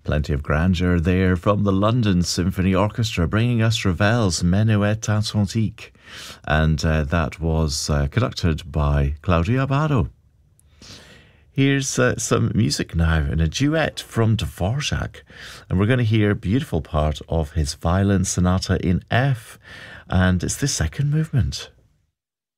Plenty of grandeur there from the London Symphony Orchestra, bringing us Ravel's Menuet Atlantique, and that was conducted by Claudio Abbado. Here's some music now in a duet from Dvorak, and we're going to hear a beautiful part of his Violin Sonata in F, and it's the second movement.